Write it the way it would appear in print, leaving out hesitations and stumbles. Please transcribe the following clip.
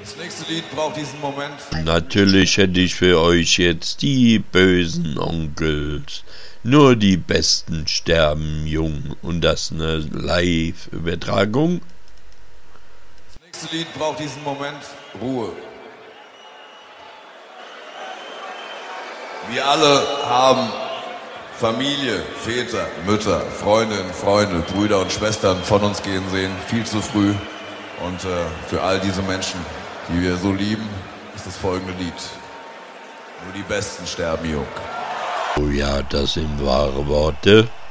Das nächste Lied braucht diesen Moment. Natürlich hätte ich für euch jetzt die bösen Onkels. Nur die Besten sterben jung. Und das eine Live-Übertragung. Das nächste Lied braucht diesen Moment. Ruhe. Wir alle haben Familie, Väter, Mütter, Freundinnen, Freunde, Brüder und Schwestern von uns gehen sehen. Viel zu früh. Und für all diese Menschen, die wir so lieben, ist das folgende Lied. Nur die Besten sterben jung. Oh ja, das sind wahre Worte.